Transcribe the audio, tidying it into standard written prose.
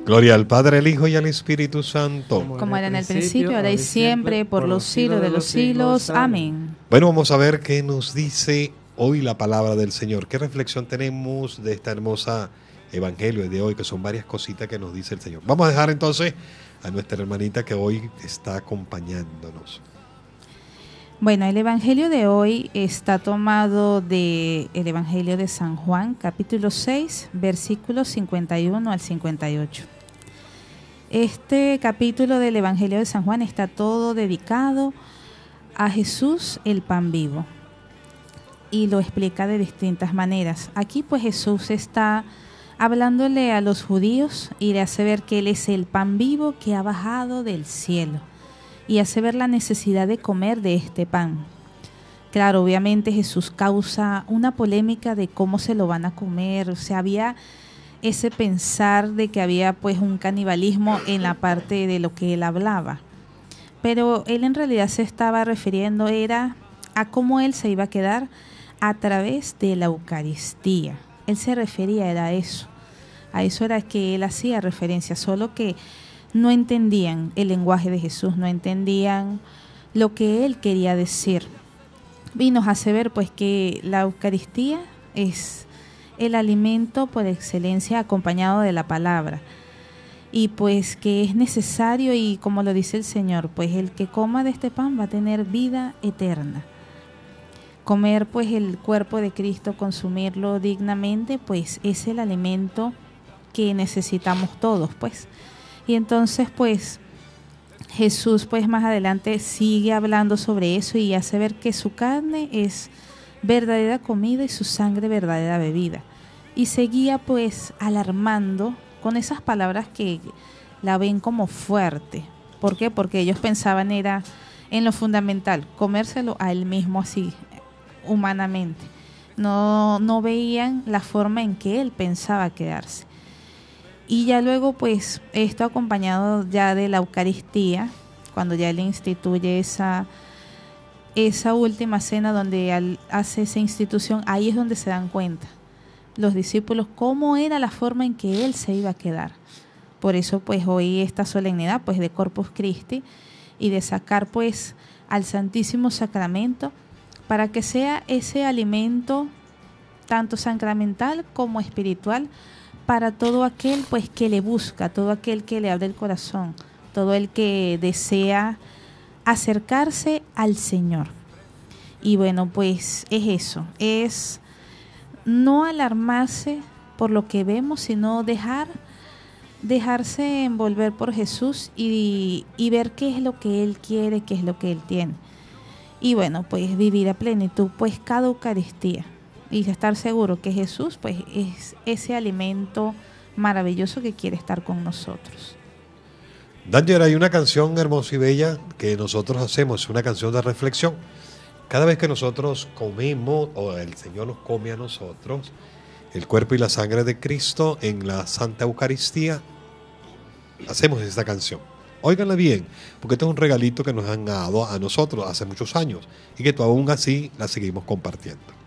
Gloria al Padre, al Hijo y al Espíritu Santo. Como era en el principio, ahora y siempre, por los siglos de los siglos. Amén. Bueno, vamos a ver qué nos dice hoy la palabra del Señor. ¿Qué reflexión tenemos de esta hermosa evangelio de hoy? Que son varias cositas que nos dice el Señor. Vamos a dejar entonces a nuestra hermanita que hoy está acompañándonos. Bueno, el evangelio de hoy está tomado del evangelio de San Juan, capítulo 6, versículos 51 al 58. Este capítulo del evangelio de San Juan está todo dedicado a Jesús, el pan vivo, y lo explica de distintas maneras. Aquí pues Jesús está hablándole a los judíos y le hace ver que Él es el pan vivo que ha bajado del cielo, y hace ver la necesidad de comer de este pan. Claro, obviamente Jesús causa una polémica de cómo se lo van a comer. O sea, había ese pensar de que había pues un canibalismo en la parte de lo que Él hablaba. Pero Él en realidad se estaba refiriendo era a cómo Él se iba a quedar a través de la Eucaristía. Él se refería era a eso. A eso era que Él hacía referencia, solo que no entendían el lenguaje de Jesús, no entendían lo que Él quería decir. Y nos hace ver pues que la Eucaristía es el alimento por excelencia acompañado de la palabra. Y pues que es necesario, y como lo dice el Señor, pues el que coma de este pan va a tener vida eterna. Comer pues el cuerpo de Cristo, consumirlo dignamente, pues es el alimento que necesitamos todos, pues. Y entonces pues Jesús pues más adelante sigue hablando sobre eso y hace ver que su carne es verdadera comida y su sangre verdadera bebida. Y seguía pues alarmando con esas palabras que la ven como fuerte. ¿Por qué? Porque ellos pensaban era en lo fundamental, comérselo a Él mismo así, humanamente. No veían la forma en que Él pensaba quedarse. Y ya luego pues esto acompañado ya de la Eucaristía, cuando ya Él instituye esa última cena donde Él hace esa institución, ahí es donde se dan cuenta los discípulos cómo era la forma en que Él se iba a quedar. Por eso pues hoy esta solemnidad pues de Corpus Christi y de sacar pues al Santísimo Sacramento para que sea ese alimento tanto sacramental como espiritual para todo aquel pues que le busca, todo aquel que le abre el corazón, todo el que desea acercarse al Señor. Y bueno, pues es eso, es no alarmarse por lo que vemos, sino dejarse envolver por Jesús y ver qué es lo que Él quiere, qué es lo que Él tiene. Y bueno, pues vivir a plenitud pues cada Eucaristía. Y estar seguro que Jesús pues es ese alimento maravilloso que quiere estar con nosotros. Danger, hay una canción hermosa y bella que nosotros hacemos, una canción de reflexión. Cada vez que nosotros comemos, o el Señor nos come a nosotros, el cuerpo y la sangre de Cristo en la Santa Eucaristía, hacemos esta canción. Óiganla bien, porque este es un regalito que nos han dado a nosotros hace muchos años y que aún así la seguimos compartiendo.